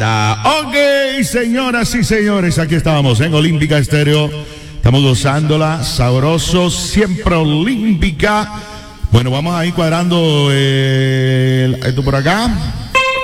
Ok, señoras y señores, aquí estamos en Olímpica Estéreo. Estamos gozándola, sabroso, siempre olímpica. Bueno, vamos a ir cuadrando esto por acá.